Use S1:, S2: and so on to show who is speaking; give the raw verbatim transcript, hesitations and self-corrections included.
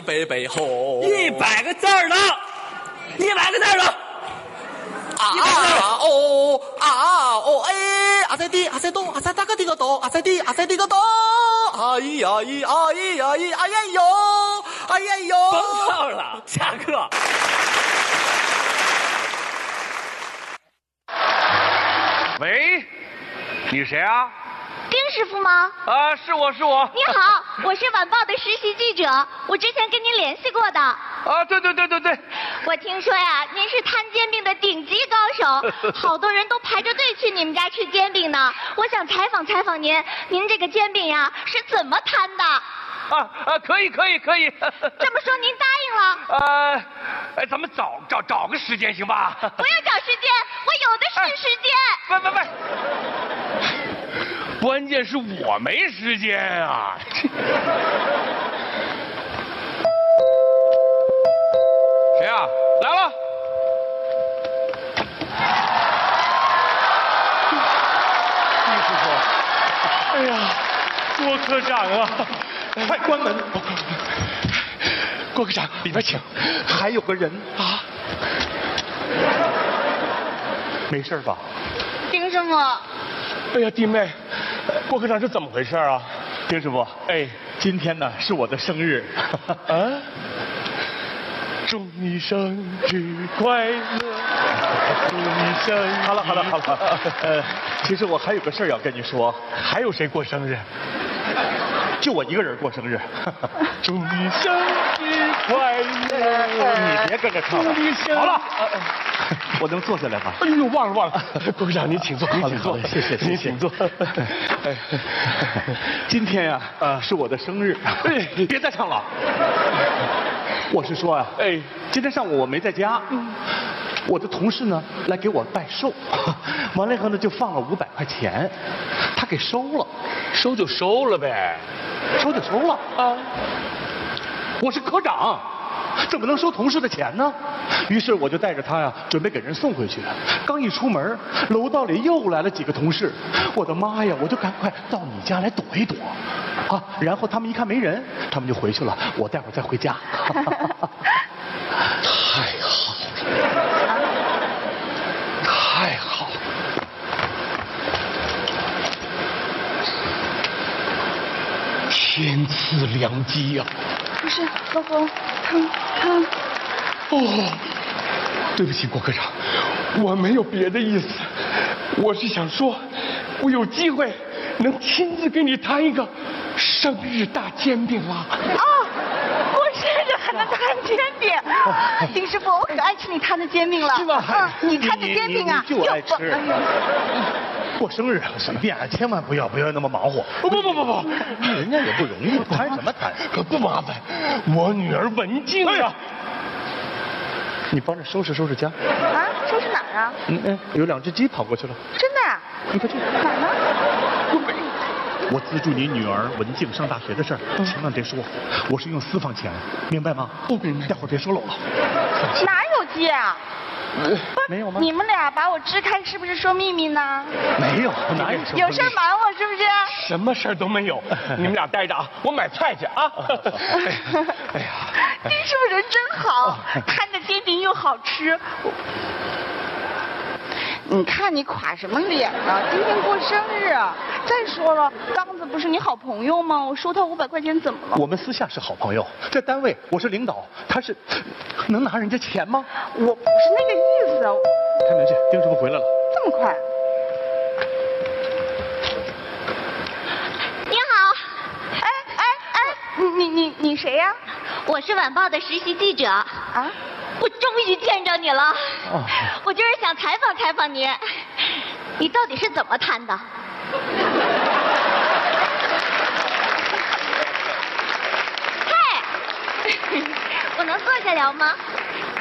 S1: 北北吼，
S2: 一百个字儿的，一百个字儿的。
S1: 啊哦啊哦哎，阿塞蒂阿塞多阿塞大个地个多阿塞蒂阿塞地个多，哎呀咦哎呀咦哎呀呦哎呀呦，
S2: 甭唱了，下课。
S3: 喂，你谁啊？
S4: 丁师傅吗？
S3: 啊，是我是我。
S4: 你好，我是晚报的实习记者，我之前跟您联系过的。
S3: 啊，对对对对对。
S4: 我听说呀，您是摊煎饼的顶级高手，好多人都排着队去你们家吃煎饼呢。我想采访采访您，您这个煎饼呀是怎么摊的？
S3: 啊啊，可以可以可以。
S4: 这么说您答应了？
S3: 呃，哎，咱们找找找个时间行吧？
S4: 不要找时间，我有的是时间。
S3: 喂喂喂！关键是我没时间啊。谁啊？来了。
S5: 丁师傅，哎呀，郭科长啊，快关门！郭科长，里边请。还有个人啊，没事吧？
S4: 丁师傅，
S5: 哎呀，弟妹，郭科长这怎么回事啊？丁师傅，哎，今天呢是我的生日。啊？祝你生日快乐！祝你生日！好了好了好了，呃，其实我还有个事儿要跟你说。还有谁过生日？就我一个人过生日。祝你生日快乐！你别跟着唱了。好了，我能坐下来吗？哎呦，忘了忘了。郭科长，您请坐，您请坐，谢谢，您请坐。哎，今天呀，啊，是我的生日。哎，你别再唱了。我是说啊，哎，今天上午我没在家，我的同事呢来给我代售，完了以后呢就放了五百块钱，他给收了，
S3: 收就收了呗，
S5: 收就收了啊。我是科长，怎么能收同事的钱呢？于是我就带着他呀，准备给人送回去。刚一出门，楼道里又来了几个同事，我的妈呀！我就赶快到你家来躲一躲，啊，然后他们一看没人，他们就回去了。我待会儿再回家。太好了，太好了。天赐良机呀！
S4: 不是，老公，他他。
S5: 哦，对不起，郭科长，我没有别的意思，我是想说，我有机会能亲自给你摊一个生日大煎饼啊！
S4: 啊，过生日还能摊煎饼？丁师傅，我可爱吃你摊的煎饼了。
S5: 是吗？
S4: 嗯，你摊的煎饼啊，
S5: 就爱吃。过生日随便，千万不要不要那么忙活。不不不不不，人家也不容易，摊什么摊？可不麻烦，我女儿文静啊。你帮着收拾收拾家。
S4: 啊，收拾哪儿啊？
S5: 嗯嗯，有两只鸡跑过去了。
S4: 真的啊？
S5: 你快去。
S4: 哪儿呢？
S5: 我资助你女儿文静上大学的事儿，千万别说，我是用私房钱，明白吗？不明白。待会儿别说漏了。
S4: 哪有鸡啊？
S5: 没有吗？
S4: 你们俩把我支开，是不是说秘密呢？
S5: 没有，哪有说？
S4: 有事瞒我是不是？
S5: 什么事儿都没有，你们俩待着啊，我买菜去啊。哎呀，
S4: 丁师傅人真好，摊的煎饼又好吃。你看你垮什么脸啊？今天过生日，再说了，刚子不是你好朋友吗？我收他五百块钱怎么了？
S5: 我们私下是好朋友，在单位我是领导，他是能拿人家钱吗？
S4: 我不是那个意思。
S5: 开门去，丁师傅回来了。
S4: 这么快？你好，哎哎哎，你你你谁呀？我是晚报的实习记者啊。我终于见着你了，哦、我就是想采访采访你，你到底是怎么摊的？嘿，我能坐下聊吗？